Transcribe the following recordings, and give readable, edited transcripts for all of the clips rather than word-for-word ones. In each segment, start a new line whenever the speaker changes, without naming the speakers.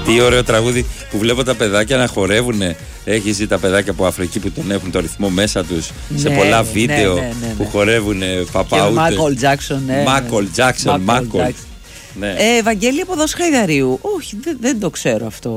Τι ωραίο τραγούδι που βλέπω τα παιδάκια να χορεύουνε. Έχεις δει τα παιδάκια από Αφρική που τον έχουν το ρυθμό μέσα τους σε πολλά βίντεο που χορεύουνε παπαούτες.
Μάκολ Τζάκσον.
Μάκολ.
Ευαγγέλη από Δός Χαϊδαρίου. Όχι, δεν το ξέρω αυτό.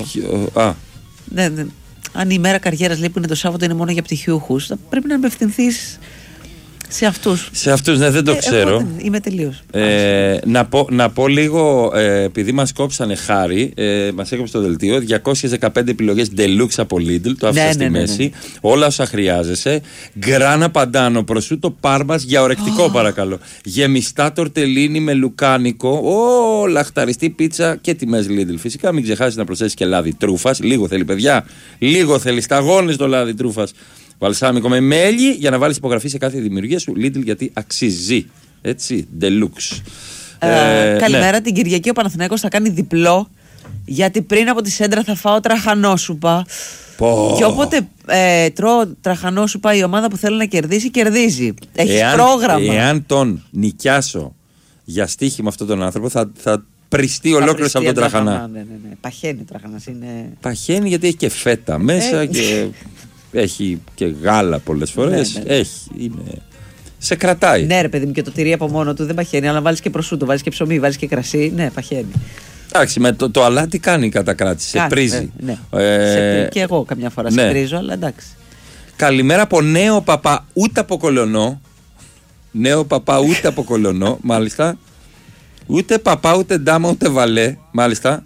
Αν η μέρα καριέρας λέει που είναι το Σάββατο είναι μόνο για πτυχιούχους, θα πρέπει να απευθυνθείς σε αυτούς.
Σε αυτούς, ναι, δεν το ξέρω.
Είμαι τελείως.
Να πω λίγο, επειδή μας κόψανε χάρη, μας έκοψε το δελτίο, 215 επιλογές deluxe από Lidl, το άφησα στη μέση. Όλα όσα χρειάζεσαι. Γκράνα παντάνο, προσούτο πάρμας για ορεκτικό παρακαλώ. Γεμιστά τορτελίνι με λουκάνικο, λαχταριστή πίτσα και τιμές Lidl. Φυσικά μην ξεχάσεις να προσθέσεις και λάδι τρούφας. Λίγο θέλει, παιδιά. Λίγο θέλει. Σταγόνες το λάδι τρούφας. Βαλσάμικο με μέλι για να βάλεις υπογραφή σε κάθε δημιουργία σου. Lidl, γιατί αξίζει. Έτσι, deluxe.
Καλημέρα, την Κυριακή ο Παναθηναϊκός θα κάνει διπλό, γιατί πριν από τη Σέντρα θα φάω τραχανόσουπα. Και όποτε τρώω τραχανόσουπα, η ομάδα που θέλει να κερδίσει, κερδίζει. Έχει πρόγραμμα.
Εάν τον νοικιάσω για στοίχημα αυτόν τον άνθρωπο, θα πριστεί ολόκληρος από τον τραχανά.
Ναι. Παχαίνει ο τραχανάς.
Παχαίνει γιατί έχει και φέτα μέσα και έχει και γάλα πολλές φορές. Σε κρατάει.
Ναι, ρε παιδί μου, και το τυρί από μόνο του δεν παχαίνει. Αλλά βάλεις και προσούτο, βάλεις και ψωμί, βάλεις και κρασί. Ναι, παχαίνει.
Εντάξει, με το αλάτι κάνει η κατακράτηση. Σε πρίζει.
Και εγώ καμιά φορά σε πρίζω, αλλά εντάξει.
Καλημέρα από νέο παπά, ούτε από Κολωνό. Νέο παπά, ούτε από Κολωνό, μάλιστα. Ούτε παπά, ούτε ντάμα, ούτε βαλέ, μάλιστα.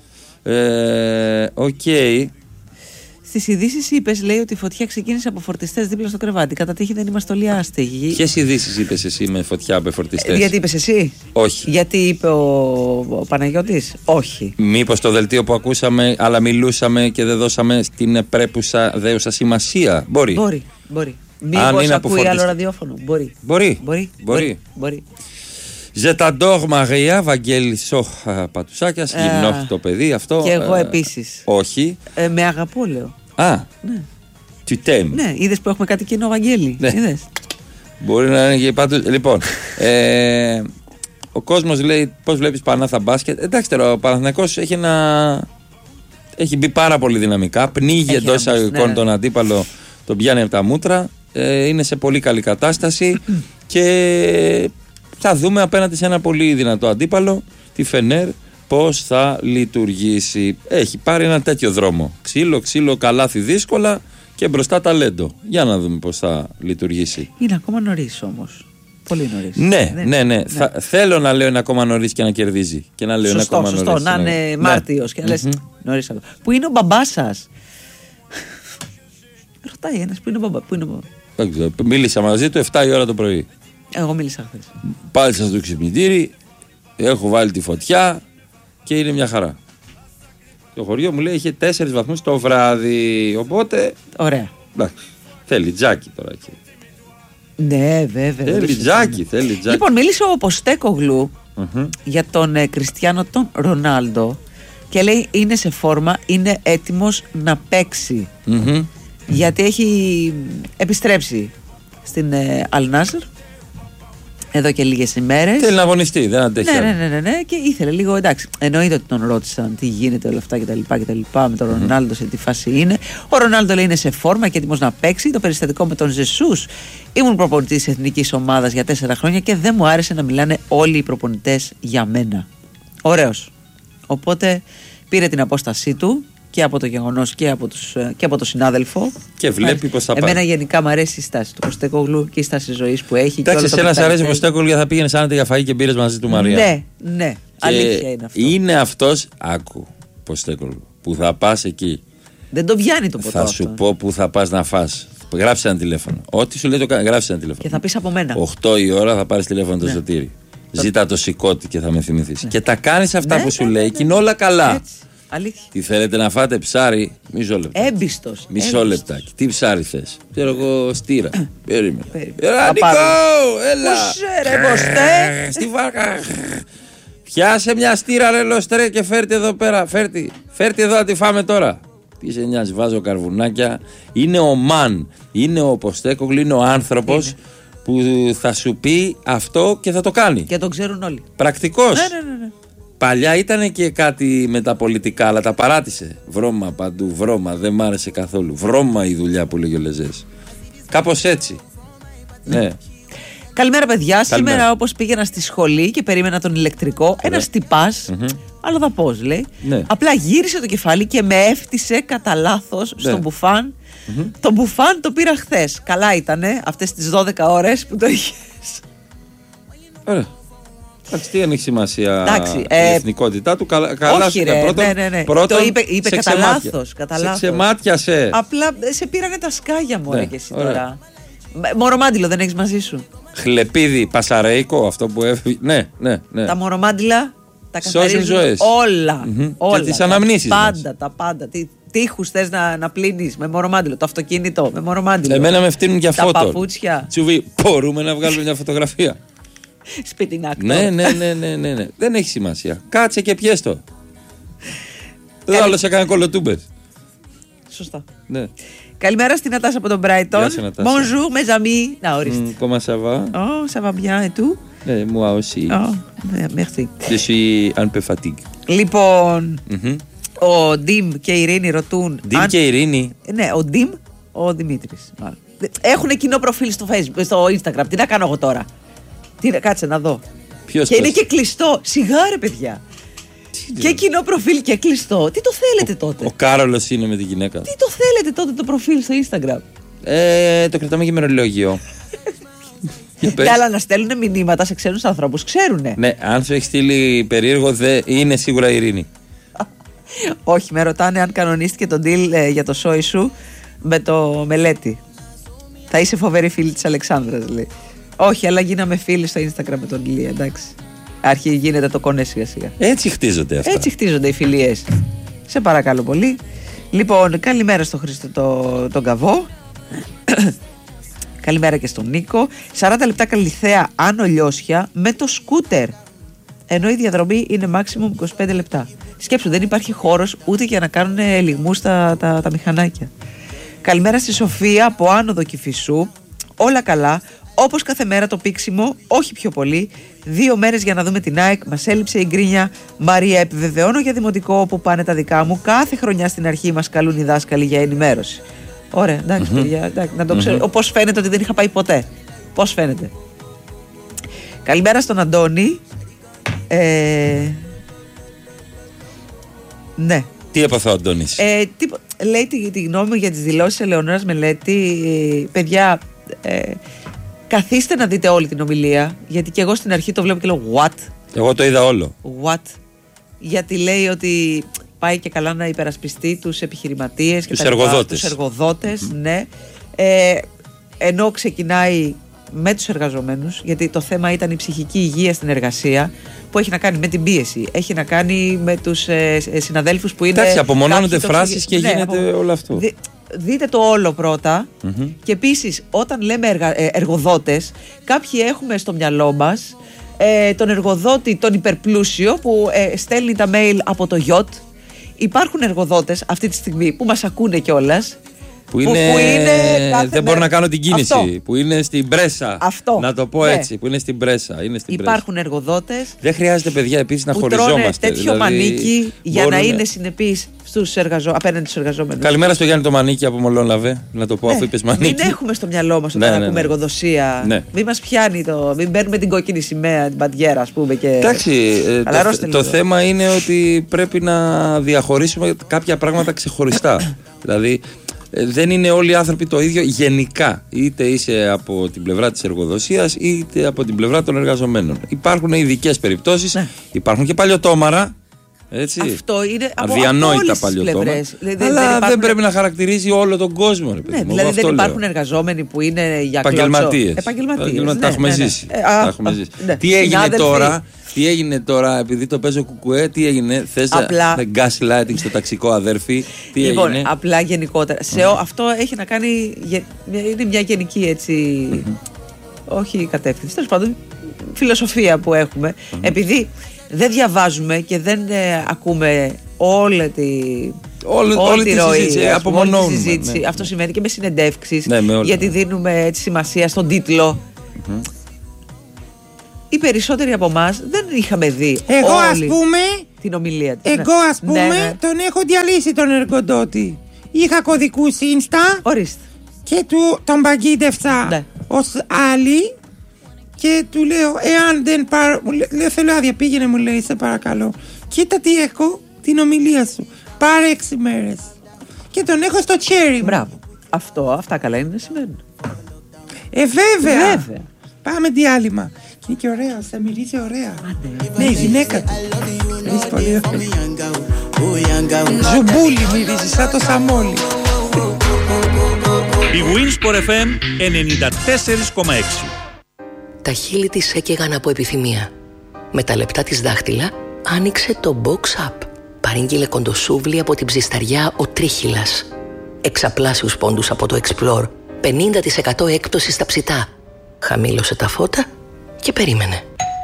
Οκ.
Στις ειδήσεις είπες, λέει, ότι η φωτιά ξεκίνησε από φορτιστές δίπλα στο κρεβάτι. Κατά τύχη δεν είμαστε όλοι άστεγοι.
Ποιες ειδήσεις είπες εσύ με φωτιά από φορτιστές?
Γιατί είπες εσύ?
Όχι.
Γιατί είπε ο Παναγιώτης? Όχι.
Μήπως το δελτίο που ακούσαμε, αλλά μιλούσαμε και δεν δώσαμε στην πρέπουσα δέουσα σημασία? Μπορεί.
Μήπως ακούει άλλο ραδιόφωνο? Μπορεί.
Ζεταντόρ Μαρία, Βαγγέλη Σοχ Πατουσάκιας, γυμνό το παιδί αυτό.
Και εγώ επίσης.
Όχι.
Με αγαπώ, λέω.
Ναι. Tu t'aimes.
Ναι, είδες που έχουμε κάτι κοινό, Βαγγέλη?
Ναι.
Είδες.
Μπορεί να είναι και πάντως. Λοιπόν, ο κόσμος λέει πώς βλέπεις Πανάθα μπάσκετ. Εντάξει τώρα, ο Παναθηναϊκός έχει μπει πάρα πολύ δυναμικά. Πνίγει εντός εισαγωγικών τον αντίπαλο, τον πιάνει από τα μούτρα. Είναι σε πολύ καλή κατάσταση και θα δούμε απέναντι σε ένα πολύ δυνατό αντίπαλο, τη Φενέρ, πώς θα λειτουργήσει. Έχει πάρει ένα τέτοιο δρόμο. Ξύλο, καλάθι δύσκολα και μπροστά ταλέντο. Για να δούμε πώς θα λειτουργήσει.
Είναι ακόμα νωρίς όμως. Πολύ νωρίς.
Ναι. Θέλω να λέω είναι ακόμα νωρίς και να κερδίζει. Και να λέω
σωστό,
ακόμα νωρίς.
Να είναι Μάρτιος και να λες νωρίς. Πού είναι ο μπαμπάς σας? Ρωτάει ένας, πού είναι ο μπαμπάς?
Μίλησα μαζί του 7 η ώρα το πρωί.
Εγώ μίλησα χθες.
Πάλισα στο ξυπνητήρι, έχω βάλει τη φωτιά και είναι μια χαρά. Το χωριό μου λέει είχε 4 βαθμούς το βράδυ. Οπότε.
Ωραία.
Εντάξει. Θέλει τζάκι τώρα εκεί.
Ναι, βέβαια.
Θέλει τζάκι.
Λοιπόν, μίλησε ο Ποστέκογλου για τον Κριστιάνο τον Ρονάλντο και λέει είναι σε φόρμα, είναι έτοιμος να παίξει. Γιατί έχει επιστρέψει στην Αλ Νάσρ εδώ και λίγες ημέρες.
Θέλει να αγωνιστεί, δεν αντέχει.
Ναι, και ήθελε λίγο, εντάξει. Εννοείται ότι τον ρώτησαν τι γίνεται όλα αυτά κτλ. Με τον Ρονάλντο, σε τι φάση είναι. Ο Ρονάλντο λέει είναι σε φόρμα και έτοιμος να παίξει. Το περιστατικό με τον Ζεσούς. Ήμουν προπονητής της εθνικής ομάδας για 4 χρόνια και δεν μου άρεσε να μιλάνε όλοι οι προπονητές για μένα. Ωραίος. Οπότε πήρε την απόστασή του και από το γεγονός και από το συνάδελφο.
Και βλέπει πώς θα πάει.
Εμένα γενικά μου αρέσει η στάση του Ποστέκογλου και η στάση ζωής που έχει.
Εντάξει, εσένα σ' αρέσει ο Ποστέκογλου γιατί θα πήγαινε άνετα για φαΐ και μπήρες μαζί του, Μαρία.
Ναι. Αλήθεια είναι αυτό.
Είναι αυτός, άκου Ποστέκογλου, που θα πας εκεί.
Δεν το βιάνει το ποτό.
Θα σου πω που θα πας να φας. Γράψε ένα τηλέφωνο. Ό,τι σου λέει το κάνει, γράψε ένα τηλέφωνο.
Και θα πεις από μένα.
8 η ώρα θα πάρεις τηλέφωνο το Σωτήρι. Ζήτα το σηκώτη και θα με θυμηθείς. Και τα κάνεις αυτά που σου λέει και είναι όλα καλά.
Έτσι. Αλήθεια.
Τι θέλετε να φάτε, ψάρι? Μισό λεπτό.
Έμπιστος.
Μισό λεπτάκι. Τι ψάρι θες? Ξέρω εγώ, στήρα. Περίμενε. Νικό, έλα. Στη βάρκα. Πιάσε μια στήρα, ρε λοστρέ, και φέρτε εδώ πέρα. Φέρτε εδώ να τη φάμε τώρα. Τι σε νοιάζει, βάζω καρβουνάκια. Είναι ο μαν. Είναι ο Ποστέκογλου, είναι ο άνθρωπος που θα σου πει αυτό και θα το κάνει.
Και τον ξέρουν όλοι.
Πρακτικός.
Ναι.
Παλιά ήταν και κάτι με τα πολιτικά, αλλά τα παράτησε. Βρώμα παντού, βρώμα, δεν μ' άρεσε καθόλου. Βρώμα η δουλειά που λέγει ο Λεζές. Κάπως έτσι. Ναι.
Καλημέρα, παιδιά. Σήμερα, όπως πήγαινα στη σχολή και περίμενα τον ηλεκτρικό, ένας τυπάς, αλλά θα πώς λέει. Ναι. Απλά γύρισε το κεφάλι και με έφτισε κατά λάθος στον μπουφάν. Το μπουφάν το πήρα χθες. Καλά ήτανε αυτές τις 12 ώρες που το είχες.
Ωραία. Εντάξει, τι έχει σημασία η εθνικότητά του. Καλά,
όχι, ρε, ναι. Το είπε κατά λάθος. Σε
ξεμάτιασε.
Απλά σε πήρανε τα σκάγια μου, και εσύ τώρα. Μορομάντιλο δεν έχεις μαζί σου?
Χλεπίδι, πασαρέικο, αυτό που έφυγε. Ναι.
Τα μορομάντιλα τα καθαρίζουν όλα.
Και τις αναμνήσεις
τα πάντα. Τείχους θες να πλύνεις με μορομάντιλο? Το αυτοκίνητο με μορομάντιλο?
Εμένα με φτύνουν για φώτο.
Τα παπούτσια.
Τσουβί, μπορούμε να βγάλουμε μια φωτογραφία?
Σπιτινάκο.
Ναι. Δεν έχει σημασία. Κάτσε και πιέστο. Δεν άλλο έκανε κολοτούμπερ.
Σωστά.
Ναι.
Καλημέρα στην Νατάσα από τον Brighton. Bonjour mes amis. Να ορίστε.
Comment ça va?
Oh, ça va bien et tout?
Moi aussi.
Oh, merci.
Je suis un peu fatigué.
Λοιπόν, ο Ντίμ και η Ειρήνη ρωτούν.
Ντίμ και η Ειρήνη.
Ναι, ο Ντίμ, ο Δημήτρης. Έχουν κοινό προφίλ στο Facebook, στο Instagram. Τι να κάνω εγώ τώρα? Κάτσε να δω.
Ποιος
και είναι και κλειστό. Σιγάρε, παιδιά. Και κοινό προφίλ και κλειστό. Τι το θέλετε τότε?
Ο Κάρολος είναι με τη γυναίκα.
Τι το θέλετε τότε το προφίλ στο Instagram?
Το κρατάμε για ημερολόγιο.
Ναι, αλλά να στέλνουν μηνύματα σε ξένους ανθρώπους, ξέρουνε.
Ναι, αν σου έχει στείλει περίεργο, είναι σίγουρα η Ειρήνη.
Όχι, με ρωτάνε αν κανονίστηκε το deal για το σόι σου με το Μελέτη. Θα είσαι φοβερή φίλη της Αλεξάνδρας, λέει. Όχι, αλλά γίναμε φίλοι στο Instagram με τον Ηλία, εντάξει. Αρχή γίνεται το κονέ σιγά-σιγά.
Έτσι χτίζονται αυτά.
Έτσι χτίζονται οι φιλίες. Σε παρακαλώ πολύ. Λοιπόν, καλημέρα στο Χρήστο τον Καβό. Καλημέρα και στον Νίκο. 40 λεπτά Καλυθέα Άνω Λιώσια με το σκούτερ. Ενώ η διαδρομή είναι maximum 25 λεπτά. Σκέψου, δεν υπάρχει χώρος ούτε για να κάνουν λιγμούς τα μηχανάκια. Καλημέρα στη Σοφία από Άνοδο Κηφισού. Όλα καλά. Όπως κάθε μέρα το πήξιμο, όχι πιο πολύ. 2 μέρες για να δούμε την ΑΕΚ. Μας έλειψε η γκρίνια. Μαρία, επιβεβαιώνω για δημοτικό όπου πάνε τα δικά μου. Κάθε χρονιά στην αρχή μας καλούν οι δάσκαλοι για ενημέρωση. Ωραία, εντάξει, παιδιά, εντάξει, να το ξέρω. Πώς φαίνεται ότι δεν είχα πάει ποτέ? Πώς φαίνεται? Καλημέρα στον Αντώνη. Ναι.
Τι έπαθε ο Αντώνης?
Λέει τη γνώμη μου για τις δηλώσεις Ελεονόρας Μελέτη. Παιδιά, καθίστε να δείτε όλη την ομιλία, γιατί και εγώ στην αρχή το βλέπω και λέω what?
Εγώ το είδα όλο.
What? Γιατί λέει ότι πάει και καλά να υπερασπιστεί τους επιχειρηματίες και τους εργοδότες, ναι. Ενώ ξεκινάει με τους εργαζομένους, γιατί το θέμα ήταν η ψυχική υγεία στην εργασία, που έχει να κάνει με την πίεση, έχει να κάνει με τους συναδέλφους που είναι.
Εντάξει, απομονώνονται φράσεις και γίνεται όλο αυτό.
Δείτε το όλο πρώτα. Και επίσης, όταν λέμε εργοδότες, κάποιοι έχουμε στο μυαλό μας τον εργοδότη, τον υπερπλούσιο που στέλνει τα mail από το yacht. Υπάρχουν εργοδότες αυτή τη στιγμή που μας ακούνε κιόλας.
Που είναι δεν μπορώ να κάνω την κίνηση. Αυτό. Που είναι στην πρέσα.
Αυτό.
Να το πω έτσι. Που είναι στην πρέσα.
Υπάρχουν εργοδότες.
Δεν χρειάζεται, παιδιά, επίσης να χωριζόμαστε.
Τρώνε τέτοιο μανίκι για να είναι συνεπείς απέναντι στους εργαζόμενους.
Καλημέρα στο Γιάννη το Μανίκι από Μολόνλαβε. Να το πω αφού είπες Μανίκι.
Μην έχουμε στο μυαλό μας όταν ακούμε εργοδοσία. Μην μας πιάνει μην παίρνουμε την κόκκινη σημαία, την παντιέρα, ας πούμε.
Εντάξει. Το θέμα είναι ότι πρέπει να διαχωρίσουμε κάποια πράγματα ξεχωριστά. Δηλαδή. Δεν είναι όλοι οι άνθρωποι το ίδιο γενικά. Είτε είσαι από την πλευρά της εργοδοσίας, είτε από την πλευρά των εργαζομένων. Υπάρχουν ειδικές περιπτώσεις, υπάρχουν και παλιωτόμαρα. Έτσι.
Αυτό είναι
αδιανόητα παλιωτόμαρα. Αλλά δεν πρέπει να χαρακτηρίζει όλο τον κόσμο.
Ναι, δηλαδή δεν υπάρχουν εργαζόμενοι που είναι για
επαγγελματίες.
Επαγγελματίες.
Τα έχουμε ζήσει. Τι έγινε τώρα, επειδή το παίζω κουκουέ, τι έγινε? Θες να gaslighting στο ταξικό, αδέρφη? Τι
λοιπόν,
έγινε?
απλά γενικότερα. Αυτό έχει να κάνει. Είναι μια γενική έτσι. Όχι κατεύθυνση. Τέλος πάντων, φιλοσοφία που έχουμε. Επειδή δεν διαβάζουμε και δεν ακούμε όλη τη ροή, απομονώνουμε. Συζήτηση. Αυτό σημαίνει και με συνεντεύξεις. Γιατί δίνουμε έτσι σημασία στον τίτλο. οι περισσότεροι από εμάς δεν είχαμε δει
εγώ ας πούμε
την ομιλία της.
Εγώ ας πούμε τον έχω διαλύσει τον εργοδότη. Είχα κωδικούς Insta.
Ορίστε.
Και τον παγίδευσα ως άλλη. Και του λέω, εάν δεν πάρω. Λέω, θέλω άδεια, πήγαινε, μου λέει, σε παρακαλώ. Κοίτα τι έχω, την ομιλία σου. Πάρε 6 μέρες. Και τον έχω στο τσέρι.
Μπράβο. Αυτά καλά είναι να σημαίνουν.
Βέβαια. Πάμε διάλειμμα. Και είναι και ωραίο, θα μυρίζει ωραία. Ναι, η γυναίκα του. Μυρίζει πολύ ωραία. Ζουμπούλι μυρίζει, σαν το σαμόλι.
Η Winsport FM 94,6.
Τα χείλη της έκαιγαν από επιθυμία. Με τα λεπτά της δάχτυλα άνοιξε το Box Up. Παρήγγειλε κοντοσούβλι από την ψισταριά ο Τρίχυλας. Εξαπλάσιους πόντους από το Explore. 50% έκπτωση στα ψητά. Χαμήλωσε τα φώτα και περίμενε.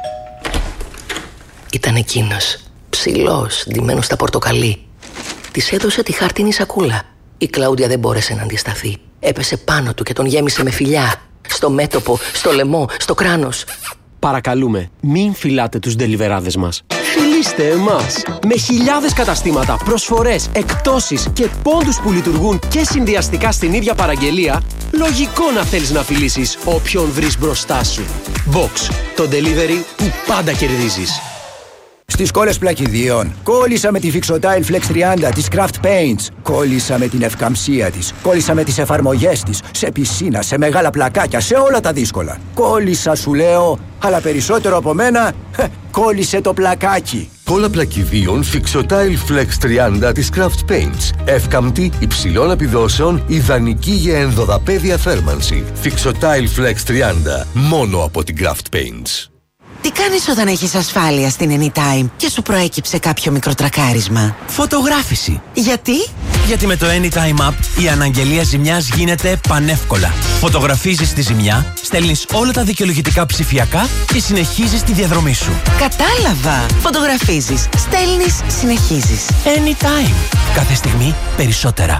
Ήταν εκείνος, ψηλός, ντυμένος στα πορτοκαλί. Της έδωσε τη χάρτινη σακούλα. Η Κλάουδια δεν μπόρεσε να αντισταθεί. Έπεσε πάνω του και τον γέμισε με φιλιά. Στο μέτωπο, στο λαιμό, στο κράνος.
Παρακαλούμε, μην φυλάτε τους ντελιβεράδες μας. Φιλήστε εμάς. Με χιλιάδες καταστήματα, προσφορές, εκπτώσεις και πόντους που λειτουργούν και συνδυαστικά στην ίδια παραγγελία, λογικό να θέλεις να φιλήσεις όποιον βρεις μπροστά σου. Box, το delivery που πάντα κερδίζεις.
Στις κόλλες πλακιδίων, κόλλησα με τη Fixotile Flex 30 της Craft Paints. Κόλλησα με την ευκαμψία της. Κόλλησα με τις εφαρμογές της. Σε πισίνα, σε μεγάλα πλακάκια, σε όλα τα δύσκολα. Κόλλησα σου λέω, αλλά περισσότερο από μένα, κόλλησε το πλακάκι.
Κόλλα πλακιδίων Fixotile Flex 30 της Craft Paints. Εύκαμπτη, υψηλών επιδόσεων, ιδανική για ενδοδαπέδια θέρμανση. Fixotile Flex 30, μόνο από την Craft Paints.
Τι κάνεις όταν έχεις ασφάλεια στην Anytime και σου προέκυψε κάποιο μικροτρακάρισμα?
Φωτογράφηση.
Γιατί?
Γιατί με το Anytime App η αναγγελία ζημιάς γίνεται πανεύκολα. Φωτογραφίζεις τη ζημιά, στέλνεις όλα τα δικαιολογητικά ψηφιακά και συνεχίζεις τη διαδρομή σου.
Κατάλαβα. Φωτογραφίζεις, στέλνεις, συνεχίζεις.
Anytime. Κάθε στιγμή περισσότερα.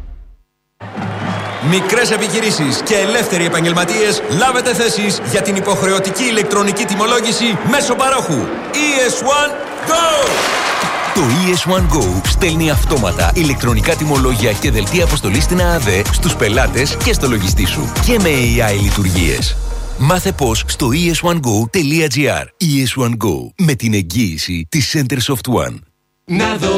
Μικρές επιχειρήσεις και ελεύθεροι επαγγελματίες, λάβετε θέσεις για την υποχρεωτική ηλεκτρονική τιμολόγηση μέσω παρόχου. ES1 Go!
Το ES1 Go στέλνει αυτόματα ηλεκτρονικά τιμολόγια και δελτία αποστολής στην ΑΑΔΕ στους πελάτες και στο λογιστή σου. Και με AI λειτουργίες. Μάθε πώς στο es1go.gr. ES1 Go, με την εγγύηση της Centersoft One.